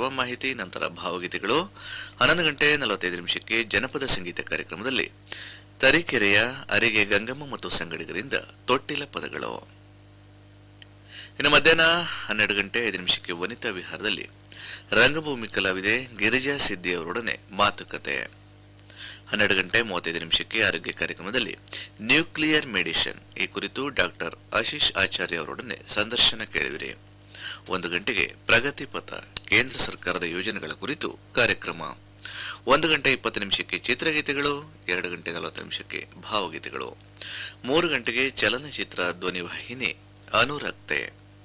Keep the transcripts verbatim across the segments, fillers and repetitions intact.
ಸೇವಾ ಮಾಹಿತಿ, ನಂತರ ಭಾವಗೀತೆಗಳು. ಹನ್ನೊಂದು ಗಂಟೆ ನಲವತ್ತೈದು ನಿಮಿಷಕ್ಕೆ ಜನಪದ ಸಂಗೀತ ಕಾರ್ಯಕ್ರಮದಲ್ಲಿ ತರೀಕೆರೆಯ ಅರಿಗೆ ಗಂಗಮ್ಮ ಮತ್ತು ಸಂಗಡಿಗರಿಂದ ತೊಟ್ಟಿಲ ಪದಗಳು. ಇನ್ನು ಮಧ್ಯಾಹ್ನ ಹನ್ನೆರಡು ಗಂಟೆ ಐದು ನಿಮಿಷಕ್ಕೆ ವನಿತಾ ವಿಹಾರದಲ್ಲಿ ರಂಗಭೂಮಿ ಕಲಾವಿದೆ ಗಿರಿಜಾ ಸಿದ್ದಿ ಅವರೊಡನೆ ಮಾತುಕತೆ. ಹನ್ನೆರಡು ಗಂಟೆ ಮೂವತ್ತೈದು ನಿಮಿಷಕ್ಕೆ ಆರೋಗ್ಯ ಕಾರ್ಯಕ್ರಮದಲ್ಲಿ ನ್ಯೂಕ್ಲಿಯರ್ ಮೆಡಿಸಿನ್ ಈ ಕುರಿತು ಡಾಕ್ಟರ್ ಆಶೀಶ್ ಆಚಾರ್ಯ ಅವರೊಡನೆ ಸಂದರ್ಶನ ಕೇಳಿವಿರಿ. ಒಂದು ಗಂಟೆಗೆ ಪ್ರಗತಿ ಪಥ ಕೇಂದ್ರ ಸರ್ಕಾರದ ಯೋಜನೆಗಳ ಕುರಿತು ಕಾರ್ಯಕ್ರಮ. ಒಂದು ಗಂಟೆ ಇಪ್ಪತ್ತು ನಿಮಿಷಕ್ಕೆ ಚಿತ್ರಗೀತೆಗಳು, ಎರಡು ಗಂಟೆ ನಲವತ್ತು ನಿಮಿಷಕ್ಕೆ ಭಾವಗೀತೆಗಳು, ಮೂರು ಗಂಟೆಗೆ ಚಲನಚಿತ್ರ ಧ್ವನಿವಾಹಿನಿ ಅನುರಕ್ತೆ.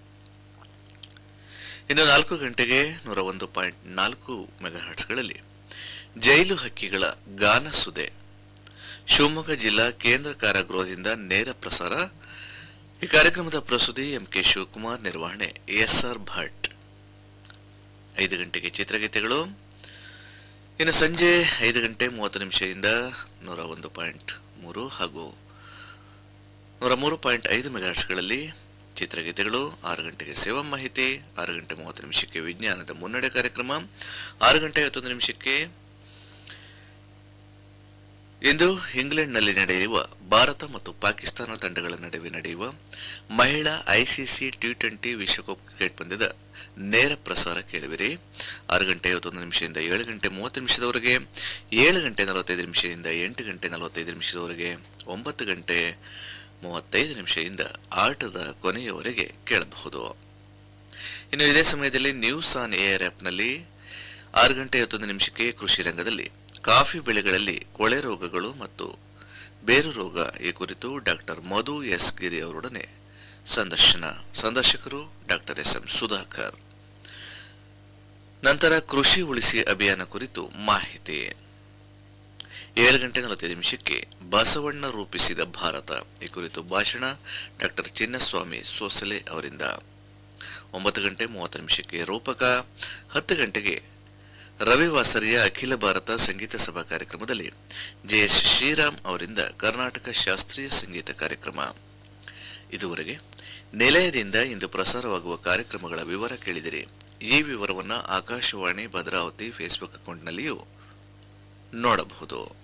ಇನ್ನು ನಾಲ್ಕು ಗಂಟೆಗೆ ನೂರ ಒಂದು ಪಾಯಿಂಟ್ ನಾಲ್ಕು ಮೆಗಾಹರ್ಟ್ಸ್ಗಳಲ್ಲಿ ಜೈಲು ಹಕ್ಕಿಗಳ ಗಾನ ಸುದೆ, ಶಿವಮೊಗ್ಗ ಜಿಲ್ಲಾ ಕೇಂದ್ರ ಕಾರಾಗೃಹದಿಂದ ನೇರ ಪ್ರಸಾರ. ಈ ಕಾರ್ಯಕ್ರಮದ ಪ್ರಸ್ತುತಿ ಎಂ ಕೆ ಶಿವಕುಮಾರ್, ನಿರ್ವಹಣೆ ಎಸ್ ಆರ್ ಭಟ್. ಐದು ಗಂಟೆಗೆ ಚಿತ್ರಗೀತೆಗಳು. ಇನ್ನು ಸಂಜೆ ಐದು ಗಂಟೆ ಮೂವತ್ತು ನಿಮಿಷದಿಂದ ನೂರ ಒಂದು ಪಾಯಿಂಟ್ ಮೂರು ಹಾಗೂ ನೂರ ಮೂರು ಪಾಯಿಂಟ್ ಐದು ಮೆಗಾಹರ್ಟ್ಸ್ಗಳಲ್ಲಿ ಚಿತ್ರಗೀತೆಗಳು. ಆರು ಗಂಟೆಗೆ ಸೇವಾ ಮಾಹಿತಿ, ಆರು ಗಂಟೆ ಮೂವತ್ತು ನಿಮಿಷಕ್ಕೆ ವಿಜ್ಞಾನದ ಮುನ್ನಡೆ ಕಾರ್ಯಕ್ರಮ, ಆರು ಗಂಟೆ ಐವತ್ತೊಂದು ನಿಮಿಷಕ್ಕೆ ಇಂದು ಇಂಗ್ಲೆಂಡ್ನಲ್ಲಿ ನಡೆಯುವ ಭಾರತ ಮತ್ತು ಪಾಕಿಸ್ತಾನ ತಂಡಗಳ ನಡುವೆ ನಡೆಯುವ ಮಹಿಳಾ ಐಸಿಸಿ ಟಿ ಟ್ವೆಂಟಿ ವಿಶ್ವಕಪ್ ಕ್ರಿಕೆಟ್ ಪಂದ್ಯದ ನೇರ ಪ್ರಸಾರ ಕೇಳುವಿರಿ. ಆರು ಗಂಟೆ ಐವತ್ತೊಂದು ನಿಮಿಷದಿಂದ ಏಳು ಗಂಟೆ ಮೂವತ್ತು ನಿಮಿಷದವರೆಗೆ, ಏಳು ಗಂಟೆ ನಲವತ್ತೈದು ನಿಮಿಷದಿಂದ ಎಂಟು ಗಂಟೆ ನಲವತ್ತೈದು ನಿಮಿಷದವರೆಗೆ, ಒಂಬತ್ತು ಗಂಟೆ ಮೂವತ್ತೈದು ನಿಮಿಷದಿಂದ ಆಟದ ಕೊನೆಯವರೆಗೆ ಕೇಳಬಹುದು. ಇನ್ನು ಇದೇ ಸಮಯದಲ್ಲಿ ನ್ಯೂಸ್ ಆನ್ ಏರ್ ಆಪ್ನಲ್ಲಿ ಆರು ಗಂಟೆ ಐವತ್ತೊಂದು ನಿಮಿಷಕ್ಕೆ ಕೃಷಿ ರಂಗದಲ್ಲಿ ಕಾಫಿ ಬೆಳೆಗಳಲ್ಲಿ ಕೊಳೆ ರೋಗಗಳು ಮತ್ತು ಬೇರು ರೋಗ ಈ ಕುರಿತು ಡಾಕ್ಟರ್ ಮಧು ಎಸ್ ಗಿರಿ ಅವರೊಡನೆ ಸಂದರ್ಶನ. ಸಂದರ್ಶಕರು ಡಾಕ್ಟರ್ ಎಸ್ ಎಂ ಸುಧಾಕರ್. ನಂತರ ಕೃಷಿ ಉಳಿಸಿ ಅಭಿಯಾನ ಕುರಿತು ಮಾಹಿತಿ. ಏಳು ಗಂಟೆ ನಲವತ್ತೈದು ನಿಮಿಷಕ್ಕೆ ಬಸವಣ್ಣ ರೂಪಿಸಿದ ಭಾರತ ಈ ಕುರಿತು ಭಾಷಣ ಡಾಕ್ಟರ್ ಚಿನ್ನಸ್ವಾಮಿ ಸೋಸಲೆ ಅವರಿಂದ. ಒಂಬತ್ತು ಗಂಟೆ ಮೂವತ್ತು ನಿಮಿಷಕ್ಕೆ ರೂಪಕ. ಹತ್ತು ಗಂಟೆಗೆ ರವಿವಾಸರಿಯ ಅಖಿಲ ಭಾರತ ಸಂಗೀತ ಸಭಾ ಕಾರ್ಯಕ್ರಮದಲ್ಲಿ ಜೆ ಎಸ್ ಶ್ರೀರಾಮ್ ಅವರಿಂದ ಕರ್ನಾಟಕ ಶಾಸ್ತ್ರೀಯ ಸಂಗೀತ ಕಾರ್ಯಕ್ರಮ. ಇದುವರೆಗೆ ನಿಲಯದಿಂದ ಇಂದು ಪ್ರಸಾರವಾಗುವ ಕಾರ್ಯಕ್ರಮಗಳ ವಿವರ ಕೇಳಿದಿರಿ. ಈ ವಿವರವನ್ನು ಆಕಾಶವಾಣಿ ಭದ್ರಾವತಿ ಫೇಸ್ಬುಕ್ ಅಕೌಂಟ್ನಲ್ಲಿಯೂ ನೋಡಬಹುದು.